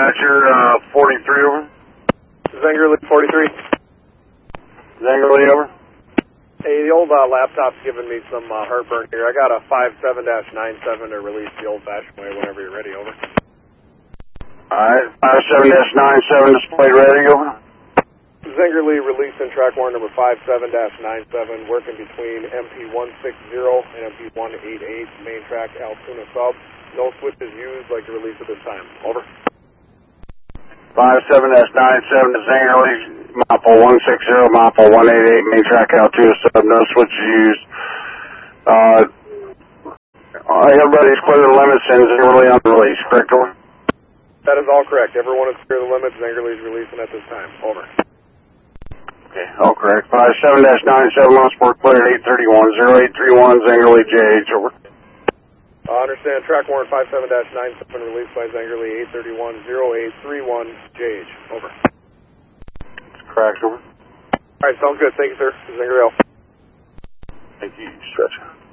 Dispatcher, 43 over. Zengerly 43. Zengerly over. Hey, the old laptop's giving me some heartburn here. I got a 57-97 to release the old-fashioned way whenever you're ready, over. Alright, 57-97 display ready, over. Zengerly releasing track warrant number 57-97, working between MP160 and MP188, main track Altoona Sub. No switches used, like to release at this time. Over. 57-97 to Zengerly, Mapple 160, Mapple 188, main track Altoona Sub, no switches used. Everybody's clear the limits and Zengerly on the release, correct, over? That is all correct. Everyone is clear the limits. Zengerly's releasing at this time. Over. Okay, all correct. 57-97, Mosport cleared 831, 0831, Zengerly JH, over. Understand. Track warrant 57-97 released by Zengerly 831, 0831, JH. Over. Correct, over. All right, sounds good. Thank you, sir. Zengerly. Thank you, Stretch.